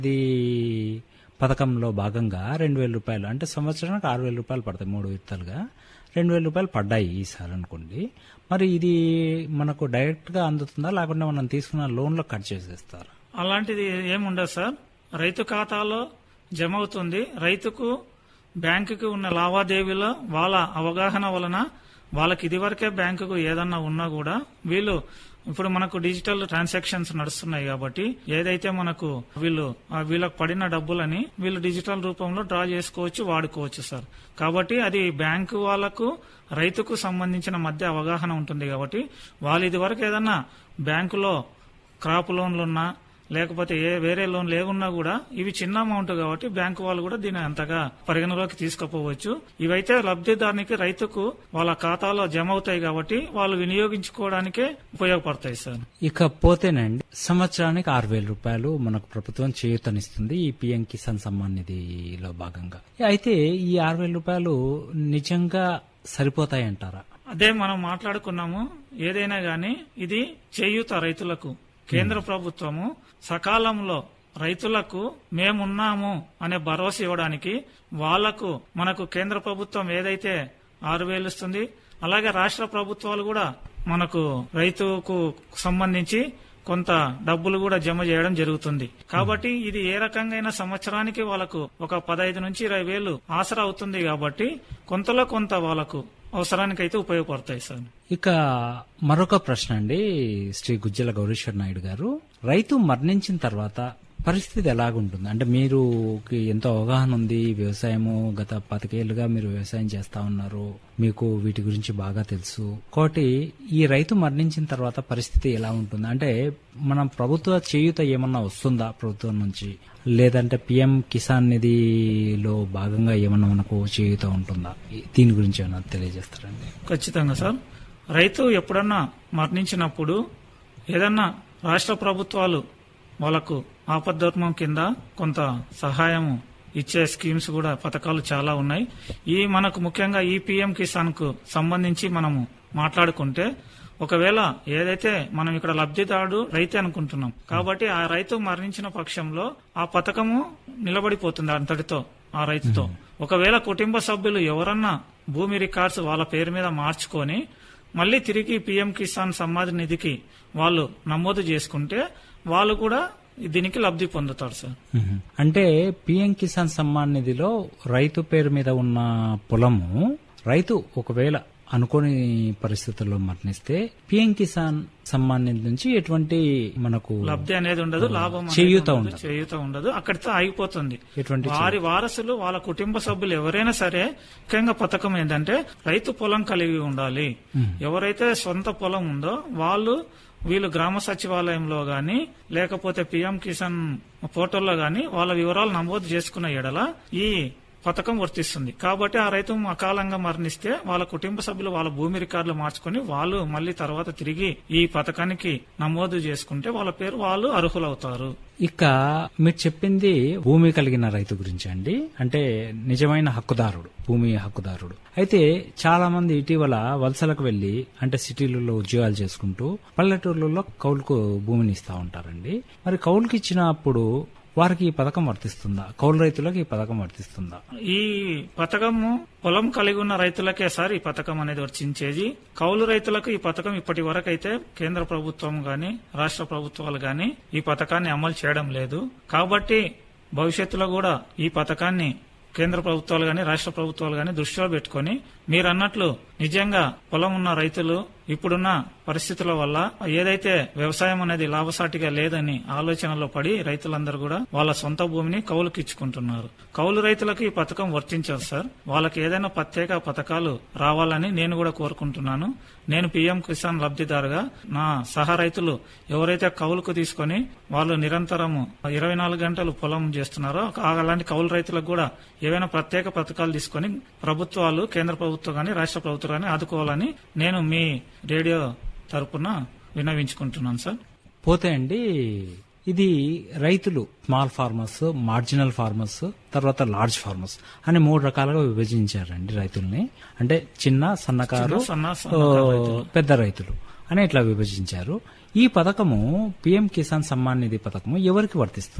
ఇది పథకంలో భాగంగా 2,000 రూపాయలు అంటే సంవత్సరానికి 6,000 రూపాయలు పడతాయి 3 విడతలుగా. 2,000 రూపాయలు పడ్డాయి ఈసారి అనుకోండి. మరి ఇది మనకు డైరెక్ట్ గా అందుతుందా, లేకుంటే మనం తీసుకున్న లోన్లో కట్ చేసేస్తారా? అలాంటిది ఏముండదు సార్. రైతు ఖాతాలో జమ అవుతుంది. రైతుకు బ్యాంకుకి ఉన్న లావాదేవీలో వాళ్ళ అవగాహన వలన వాళ్ళకి ఇదివరకే బ్యాంకుకు ఏదన్నా ఉన్నా కూడా వీళ్ళు ఇప్పుడు మనకు డిజిటల్ ట్రాన్సాక్షన్స్ నడుస్తున్నాయి కాబట్టి ఏదైతే మనకు వీళ్ళకి పడిన డబ్బులని వీళ్ళు డిజిటల్ రూపంలో డ్రా చేసుకోవచ్చు, వాడుకోవచ్చు సార్. కాబట్టి అది బ్యాంకు వాళ్లకు రైతుకు సంబంధించిన మధ్య అవగాహన ఉంటుంది కాబట్టి వాళ్ళు ఇదివరకు ఏదన్నా బ్యాంకులో క్రాప్ లోన్లున్నా లేకపోతే వేరే లోన్ లేకున్నా కూడా ఇవి చిన్న అమౌంట్ కాబట్టి బ్యాంకు వాళ్ళు కూడా దీన్ని అంతగా పరిగణలోకి తీసుకుపోవచ్చు. ఇవైతే లబ్ధిదారునికి రైతుకు వాళ్ళ ఖాతాలో జమ అవుతాయి కాబట్టి వాళ్ళు వినియోగించుకోవడానికే ఉపయోగపడతాయి సార్. ఇకపోతేనండి సంవత్సరానికి 6,000 రూపాయలు మనకు ప్రభుత్వం చేయూతనిస్తుంది ఈ పిఎం కిసాన్ సమ్మాన్ నిధిలో భాగంగా. అయితే ఈ 6,000 రూపాయలు నిజంగా సరిపోతాయంటారా? అదే మనం మాట్లాడుకున్నాము. ఏదైనా గాని ఇది చేయూత రైతులకు కేంద్ర ప్రభుత్వము సకాలంలో రైతులకు మేమున్నాము అనే భరోసా ఇవ్వడానికి వాళ్లకు మనకు కేంద్ర ప్రభుత్వం ఏదైతే 6,000 ఇస్తుంది, అలాగే రాష్ట్ర ప్రభుత్వాలు కూడా మనకు రైతుకు సంబంధించి కొంత డబ్బులు కూడా జమ చేయడం జరుగుతుంది. కాబట్టి ఇది ఏ రకంగా సంవత్సరానికి వాళ్ళకు ఒక 15 నుంచి 20,000 ఆసరా అవుతుంది కాబట్టి కొంతలో కొంత వాళ్ళకు అవసరానికైతే ఉపయోగపడతాయి సార్. ఇక మరొక ప్రశ్న అండి, శ్రీ గుజ్జల గౌరీశ్వర్ నాయుడు గారు, రైతు మరణించిన తర్వాత పరిస్థితి ఎలాగుంటుంది? అంటే మీరు ఎంతో అవగాహన ఉంది, వ్యవసాయము గత 25 ఏళ్లుగా మీరు వ్యవసాయం చేస్తా ఉన్నారు, మీకు వీటి గురించి బాగా తెలుసు కాబట్టి ఈ రైతు మరణించిన తర్వాత పరిస్థితి ఎలా ఉంటుంది? అంటే మనం ప్రభుత్వ చేయూత ఏమన్నా వస్తుందా ప్రభుత్వం నుంచి, లేదంటే పిఎం కిసాన్ నిధిలో భాగంగా ఏమన్నా మనకు చేయూత ఉంటుందా? దీని గురించి ఏమన్నా తెలియజేస్తారండి? ఖచ్చితంగా సార్. రైతు ఎప్పుడన్నా మరణించినప్పుడు ఏదన్నా రాష్ట్ర ప్రభుత్వాలు వాళ్ళకు ఆపద్ధర్మం కింద కొంత సహాయం ఇచ్చే స్కీమ్స్ కూడా పథకాలు చాలా ఉన్నాయి. ఈ మనకు ముఖ్యంగా ఈ పిఎం కిసాన్ కు సంబంధించి మనము మాట్లాడుకుంటే ఒకవేళ ఏదైతే మనం ఇక్కడ లబ్ధిదారుడు రైతే అనుకుంటున్నాం కాబట్టి ఆ రైతు మరణించిన పక్షంలో ఆ పథకము నిలబడిపోతుంది అంతటితో ఆ రైతుతో. ఒకవేళ కుటుంబ సభ్యులు ఎవరన్నా భూమి రికార్డ్స్ వాళ్ళ పేరు మీద మార్చుకొని మళ్లీ తిరిగి పిఎం కిసాన్ సమ్మాన్ నిధికి వాళ్ళు నమోదు చేసుకుంటే వాళ్ళు కూడా దీనికి లబ్ధి పొందుతారు సార్. అంటే పిఎం కిసాన్ సమ్మాన్ నిధిలో రైతు పేరు మీద ఉన్న పొలము రైతు ఒకవేళ అనుకోని పరిస్థితుల్లో మరణిస్తే పిఎం కిసాన్ సమ్మాన్ నిధి నుంచి ఎటువంటి మనకు లబ్ధి అనేది ఉండదు, లాభం చేయూత ఉండదు, అక్కడితో ఆగిపోతుంది. వారి వారసులు వాళ్ళ కుటుంబ సభ్యులు ఎవరైనా సరే ముఖ్యంగా పథకం ఏంటంటే రైతు పొలం కలిగి ఉండాలి. ఎవరైతే సొంత పొలం ఉందో వీళ్ళు గ్రామ సచివాలయంలో గాని లేకపోతే పిఎం కిసాన్ పోర్టల్లో గాని వాళ్ళ వివరాలు నమోదు చేసుకున్న ఎడల ఈ పథకం వర్తిస్తుంది. కాబట్టి ఆ రైతు అకాలంగా మరణిస్తే వాళ్ళ కుటుంబ సభ్యులు వాళ్ళ భూమి రికార్డులు మార్చుకుని వాళ్ళు మళ్లీ తర్వాత తిరిగి ఈ పథకానికి నమోదు చేసుకుంటే వాళ్ళ పేరు వాళ్ళు అర్హులవుతారు. ఇక మీరు చెప్పింది భూమి కలిగిన రైతు గురించి అండి, అంటే నిజమైన హక్కుదారుడు, భూమి హక్కుదారుడు. అయితే చాలా మంది ఇటీవల వలసలకు వెళ్లి అంటే సిటీలలో ఉద్యోగాలు చేసుకుంటూ పల్లెటూర్లలో కౌలుకు భూమిని ఇస్తా ఉంటారండి. మరి కౌలుకి ఇచ్చినప్పుడు వారికి ఈ పథకం వర్తిస్తుందా? కౌలు రైతులకు ఈ పథకం వర్తిస్తుందా? ఈ పథకము పొలం కలిగి ఉన్న రైతులకే సార్ ఈ పథకం అనేది వర్తించేది. కౌలు రైతులకు ఈ పథకం ఇప్పటి వరకు అయితే కేంద్ర ప్రభుత్వం గాని రాష్ట్ర ప్రభుత్వాలు గాని ఈ పథకాన్ని అమలు చేయడం లేదు. కాబట్టి భవిష్యత్తులో కూడా ఈ పథకాన్ని కేంద్ర ప్రభుత్వాలు గాని రాష్ట్ర ప్రభుత్వాలు గాని దృష్టిలో పెట్టుకుని మీరు అన్నట్లు నిజంగా పొలం ఉన్న రైతులు ఇప్పుడున్న పరిస్థితుల వల్ల ఏదైతే వ్యవసాయం అనేది లాభసాటిగా లేదని ఆలోచనలో పడి రైతులందరూ కూడా వాళ్ళ సొంత భూమిని కౌలుకి ఇచ్చుకుంటున్నారు. కౌలు రైతులకు ఈ పథకం వర్తించదు సార్. వాళ్ళకి ఏదైనా ప్రత్యేక పథకాలు రావాలని నేను కూడా కోరుకుంటున్నాను. నేను పిఎం కిసాన్ లబ్ధిదారుగా నా సహా రైతులు ఎవరైతే కౌలుకు తీసుకుని వాళ్ళు నిరంతరము 24 గంటలు పొలం చేస్తున్నారో అలాంటి కౌలు రైతులకు కూడా ఏవైనా ప్రత్యేక పథకాలు తీసుకుని ప్రభుత్వాలు కేంద్ర ప్రభుత్వం గాని రాష్ట్ర ప్రభుత్వం గాని ఆదుకోవాలని నేను మీ రేడియో తరపున విన్నవించుకుంటున్నాను సార్. పోతే అండి ఇది రైతులు స్మాల్ ఫార్మర్స్, మార్జినల్ ఫార్మర్స్, తర్వాత లార్జ్ ఫార్మర్స్ అని 3 రకాలుగా విభజించారండి రైతుల్ని. అంటే చిన్న, సన్నకారు, పెద్ద రైతులు అని ఇట్లా విభజించారు. ఈ పథకము పిఎం కిసాన్ సమ్మాన్ నిధి పథకము ఎవరికి వర్తిస్తుంది?